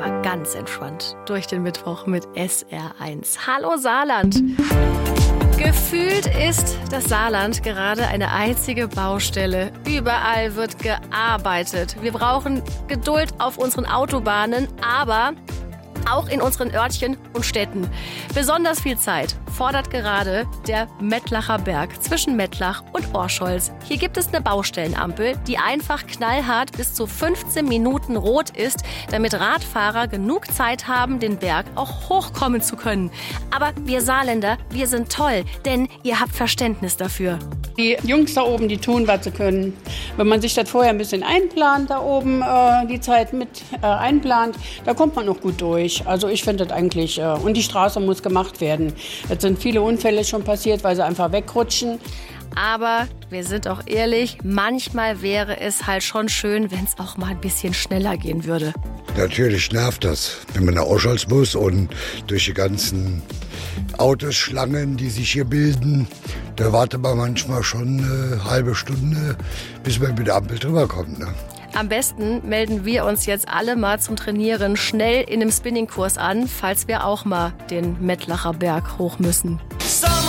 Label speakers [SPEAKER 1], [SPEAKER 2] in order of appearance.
[SPEAKER 1] mal ganz entspannt durch den Mittwoch mit SR1. Hallo Saarland! Gefühlt ist das Saarland gerade eine einzige Baustelle. Überall wird gearbeitet. Wir brauchen Geduld auf unseren Autobahnen, aber auch in unseren Örtchen und Städten. Besonders viel Zeit fordert gerade der Mettlacher Berg zwischen Mettlach und Orscholz. Hier gibt es eine Baustellenampel, die einfach knallhart bis zu 15 Minuten rot ist, damit Radfahrer genug Zeit haben, den Berg auch hochkommen zu können. Aber wir Saarländer, wir sind toll, denn ihr habt Verständnis dafür.
[SPEAKER 2] Die Jungs da oben, die tun, was sie können. Wenn man sich das vorher ein bisschen einplant, da oben die Zeit mit einplant, da kommt man noch gut durch. Also ich finde das eigentlich, und die Straße muss gemacht werden. Es sind viele Unfälle schon passiert, weil sie einfach wegrutschen.
[SPEAKER 1] Aber wir sind auch ehrlich, manchmal wäre es halt schon schön, wenn es auch mal ein bisschen schneller gehen würde.
[SPEAKER 3] Natürlich nervt das, wenn man nach Orscholz muss und durch die ganzen Autoschlangen, die sich hier bilden, da wartet man manchmal schon eine halbe Stunde, bis man mit der Ampel drüber kommt. Ne?
[SPEAKER 1] Am besten melden wir uns jetzt alle mal zum Trainieren schnell in einem Spinningkurs an, falls wir auch mal den Mettlacher Berg hoch müssen.